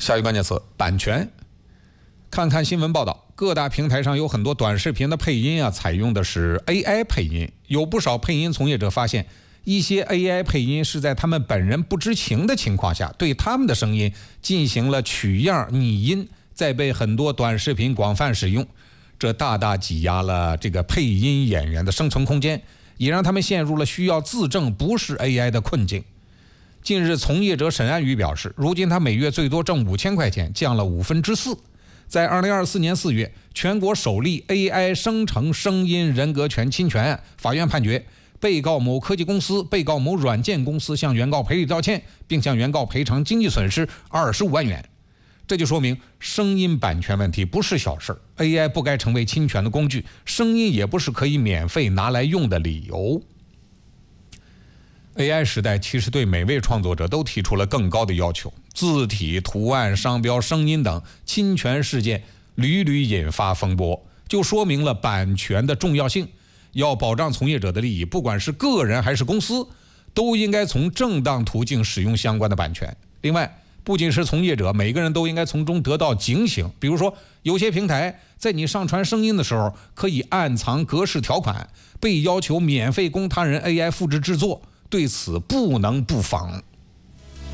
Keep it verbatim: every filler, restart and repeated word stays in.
下一个关键词：版权。看看新闻报道，各大平台上有很多短视频的配音啊，采用的是 A I 配音。有不少配音从业者发现，一些 A I 配音是在他们本人不知情的情况下，对他们的声音进行了取样拟音，再被很多短视频广泛使用。这大大挤压了这个配音演员的生存空间，也让他们陷入了需要自证不是 A I 的困境。近日，从业者沈安宇表示，如今他每月最多挣五千块钱，降了五分之四。在二零二四年四月，全国首例 A I 生成声音人格权侵权案，法院判决被告某科技公司、被告某软件公司向原告赔礼道歉，并向原告赔偿经济损失二十五万元。这就说明声音版权问题不是小事 ，A I 不该成为侵权的工具，声音也不是可以免费拿来用的理由。A I 时代其实对每位创作者都提出了更高的要求，字体、图案、商标、声音等侵权事件屡屡引发风波，就说明了版权的重要性。要保障从业者的利益，不管是个人还是公司，都应该从正当途径使用相关的版权。另外，不仅是从业者，每个人都应该从中得到警醒。比如说，有些平台在你上传声音的时候，可以暗藏格式条款，被要求免费供他人 A I 复制制作，对此不能不防。